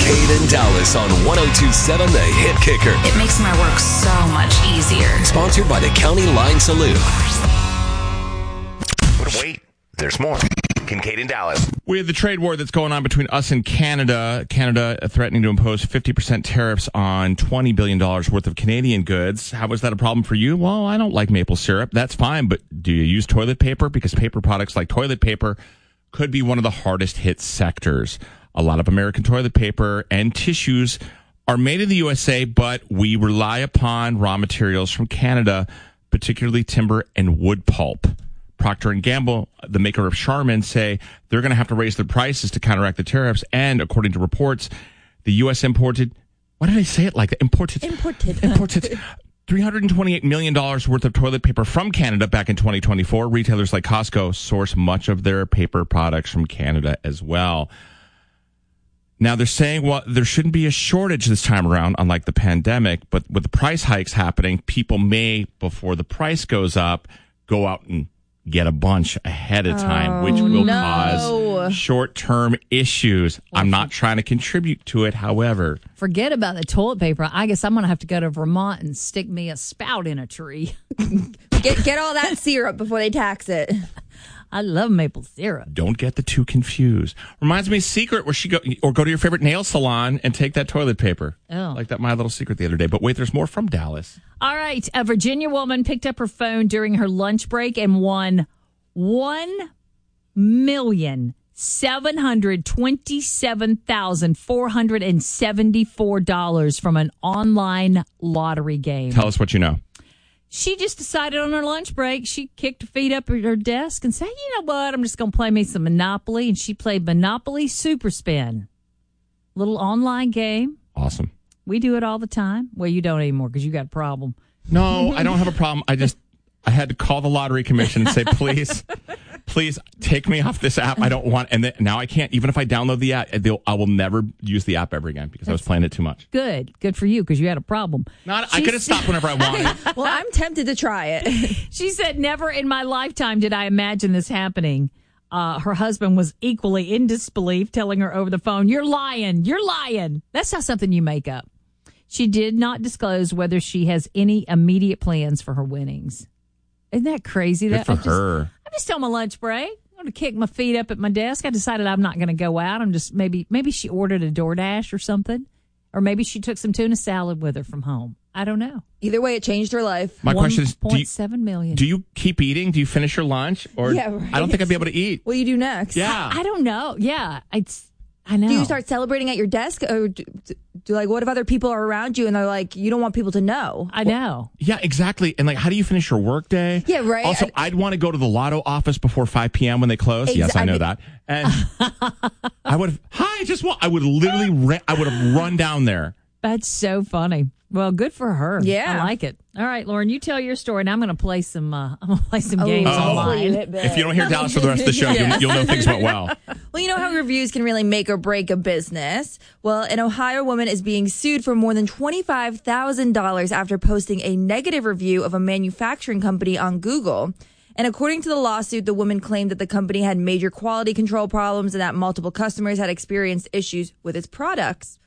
Kincaid and Dallas on 102.7 The Hit Kicker. It makes my work so much easier. Sponsored by the County Line Saloon. But wait, there's more. Kincaid and Dallas. We have the trade war that's going on between us and Canada. Canada threatening to impose 50% tariffs on $20 billion worth of Canadian goods. How was that a problem for you? Well, I don't like maple syrup. That's fine, but do you use toilet paper? Because paper products like toilet paper could be one of the hardest hit sectors. A lot of American toilet paper and tissues are made in the USA, but we rely upon raw materials from Canada, particularly timber and wood pulp. Procter & Gamble, the maker of Charmin, say they're going to have to raise their prices to counteract the tariffs. And according to reports, the U.S. imported, why did I say it like that? Imported $328 million worth of toilet paper from Canada back in 2024. Retailers like Costco source much of their paper products from Canada as well. Now, they're saying, well, there shouldn't be a shortage this time around, unlike the pandemic. But with the price hikes happening, people may, before the price goes up, go out and get a bunch ahead of time, which will cause short-term issues. I'm not trying to contribute to it, however. Forget about the toilet paper. I guess I'm going to have to go to Vermont and stick me a spout in a tree. Get all that syrup before they tax it. I love maple syrup. Don't get the two confused. Reminds me of Secret, where go to your favorite nail salon and take that toilet paper. Oh. Like that My Little Secret the other day. But wait, there's more from Dallas. All right. A Virginia woman picked up her phone during her lunch break and won $1,727,474 from an online lottery game. Tell us what you know. She just decided on her lunch break, she kicked her feet up at her desk and said, you know what, I'm just going to play me some Monopoly. And she played Monopoly Super Spin. Little online game. Awesome. We do it all the time. Well, you don't anymore because you got a problem. No, I don't have a problem. I had to call the lottery commission and say, please take me off this app. I don't want, and now I can't, even if I download the app, I will never use the app ever again because I was playing it too much. Good for you because you had a problem. I could have stopped whenever I wanted. Well, I'm tempted to try it. She said, never in my lifetime did I imagine this happening. Her husband was equally in disbelief, telling her over the phone, you're lying. That's not something you make up. She did not disclose whether she has any immediate plans for her winnings. Isn't that crazy? Good for her. I'm just on my lunch break. I'm going to kick my feet up at my desk. I decided I'm not going to go out. I'm just maybe she ordered a DoorDash or something. Or maybe she took some tuna salad with her from home. I don't know. Either way, it changed her life. My question is, $1.7 million. Do you keep eating? Do you finish your lunch? Or Yeah, right. I don't think I'd be able to eat. What do you do next? Yeah. I don't know. Yeah. I know. Do you start celebrating at your desk? Or do what if other people are around you and they're like, you don't want people to know? I know. Yeah, exactly. And how do you finish your work day? Yeah, right. Also, I'd want to go to the lotto office before 5 p.m. when they close. Yes, I know that. And I would have, I would have run down there. That's so funny. Well, good for her. Yeah. I like it. All right, Lauren, you tell your story, and I'm going to play some games online. If you don't hear Dallas for the rest of the show, you'll know things went well. Well, you know how reviews can really make or break a business? Well, an Ohio woman is being sued for more than $25,000 after posting a negative review of a manufacturing company on Google. And according to the lawsuit, the woman claimed that the company had major quality control problems and that multiple customers had experienced issues with its products.